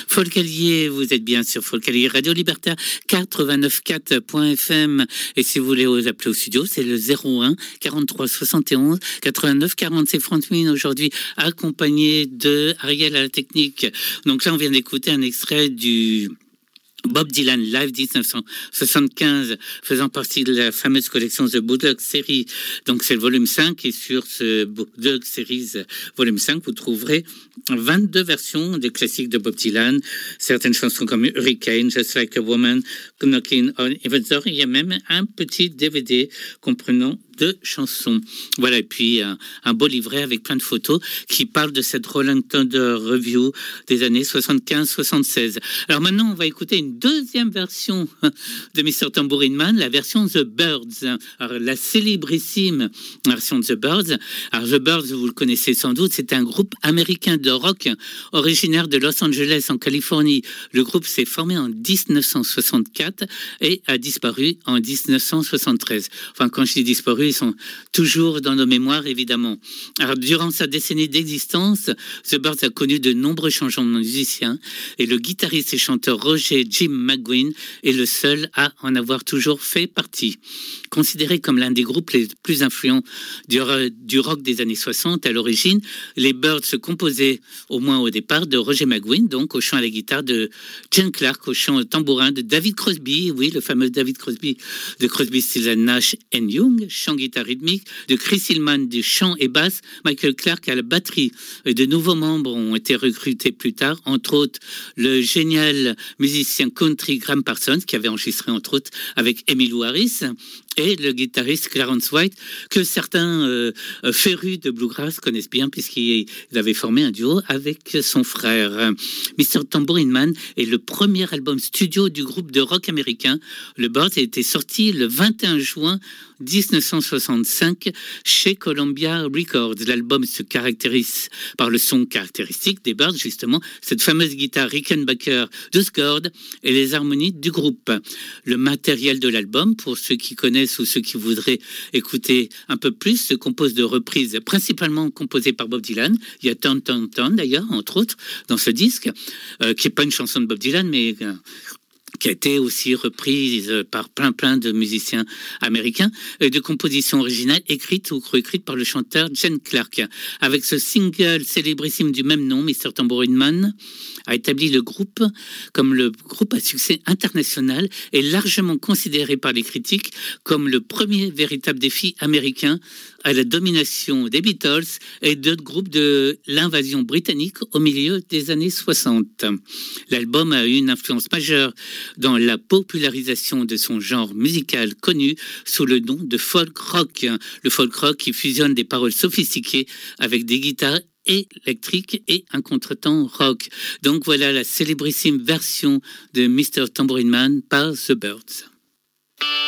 Folcalier, vous êtes bien sur Folcalier Radio Libertaire 89.4.fm et si vous voulez vous appeler au studio, c'est le 01 43 71 89 40. C'est Franck-Mine aujourd'hui accompagné de Ariel à la technique. Donc là, on vient d'écouter un extrait du Bob Dylan Live 1975, faisant partie de la fameuse collection The Bootleg Series. Donc c'est le volume 5 et sur ce Bootleg Series volume 5, vous trouverez 22 versions des classiques de Bob Dylan, certaines chansons comme Hurricane, Just Like a Woman, Knocking on Heaven's Door. Il y a même un petit DVD comprenant 2 chansons. Voilà, et puis un beau livret avec plein de photos qui parle de cette Rolling Thunder Review des années 75-76. Alors maintenant, on va écouter une deuxième version de Mr. Tambourine Man, la version The Byrds. Alors, la célébrissime version de The Byrds. Alors, The Byrds, vous le connaissez sans doute, c'est un groupe américain de rock originaire de Los Angeles, en Californie. Le groupe s'est formé en 1964 et a disparu en 1973. Enfin, quand je dis disparu, ils sont toujours dans nos mémoires, évidemment. Alors, durant sa décennie d'existence, The Byrds a connu de nombreux changements de musiciens et le guitariste et chanteur Roger Jim McGuinn est le seul à en avoir toujours fait partie. Considéré comme l'un des groupes les plus influents du rock des années 60 à l'origine, les Byrds se composaient, au moins au départ, de Roger McGuinn, donc au chant à la guitare, de Gene Clark au chant au tambourin, de David Crosby, oui, le fameux David Crosby, de Crosby, Stills Nash Young, chant guitare rythmique, de Chris Hillman du chant et basse, Michael Clark à la batterie. Et de nouveaux membres ont été recrutés plus tard, entre autres le génial musicien country Graham Parsons, qui avait enregistré entre autres avec Emmylou Harris, et le guitariste Clarence White, que certains férus de bluegrass connaissent bien, puisqu'il avait formé un duo avec son frère. Mr. Tambourine Man est le premier album studio du groupe de rock américain. Le Byrds a été sorti le 21 juin 1965 chez Columbia Records. L'album se caractérise par le son caractéristique des Byrds, justement, cette fameuse guitare Rickenbacker 12 cordes et les harmonies du groupe. Le matériel de l'album, pour ceux qui connaissent ou ceux qui voudraient écouter un peu plus, se compose de reprises principalement composées par Bob Dylan. Il y a Turn, Turn, Turn d'ailleurs, entre autres, dans ce disque, qui n'est pas une chanson de Bob Dylan, mais qui a été aussi reprise par plein de musiciens américains, et de compositions originales écrites ou coécrites par le chanteur Gene Clark. Avec ce single célébrissime du même nom, Mr. Tambourine Man a établi le groupe comme le groupe à succès international et largement considéré par les critiques comme le premier véritable défi américain à la domination des Beatles et d'autres groupes de l'invasion britannique au milieu des années 60. L'album a eu une influence majeure dans la popularisation de son genre musical connu sous le nom de folk rock. Le folk rock qui fusionne des paroles sophistiquées avec des guitares électriques et un contretemps rock. Donc voilà la célébrissime version de Mr. Tambourine Man par The Byrds.